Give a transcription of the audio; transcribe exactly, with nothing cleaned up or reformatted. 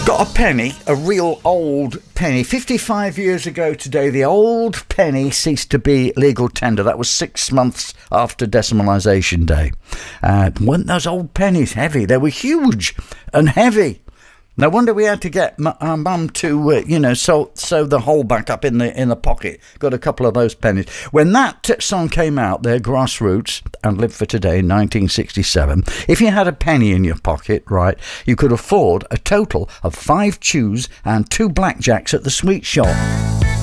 Got a penny, a real old penny. fifty-five years ago today, the old penny ceased to be legal tender. That was six months after decimalisation day. Uh, weren't those old pennies heavy? They were huge and heavy. No wonder we had to get m- our mum to, uh, you know, sew, sew the hole back up in the in the pocket. Got a couple of those pennies. When that t- song came out, their Grassroots, and Live for Today in nineteen sixty-seven, if you had a penny in your pocket, right, you could afford a total of five chews and two blackjacks at the sweet shop.